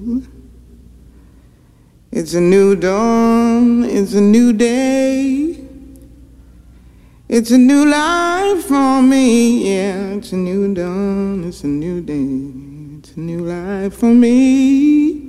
It's a new dawn, it's a new day. It's a new life for me, yeah. It's a new dawn, it's a new day. It's a new life for me.